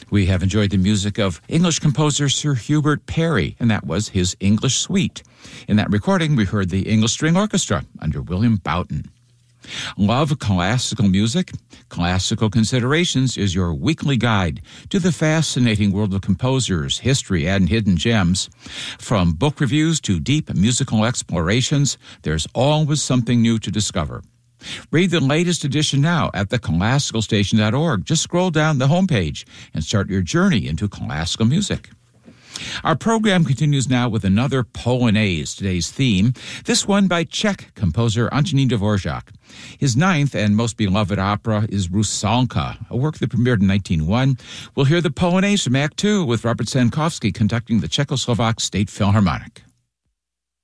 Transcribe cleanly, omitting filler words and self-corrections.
We have enjoyed the music of English composer Sir Hubert Parry, and that was his English Suite. In that recording, we heard the English String Orchestra under William Boughton. Love classical music? Classical Considerations is your weekly guide to the fascinating world of composers, history, and hidden gems. From book reviews to deep musical explorations, there's always something new to discover. Read the latest edition now at theclassicalstation.org. Just scroll down the homepage and start your journey into classical music. Our program continues now with another Polonaise, today's theme, this one by Czech composer Antonín Dvořák. His ninth and most beloved opera is Rusalka, a work that premiered in 1901. We'll hear the Polonaise from Act II with Robert Sankovsky conducting the Czechoslovak State Philharmonic.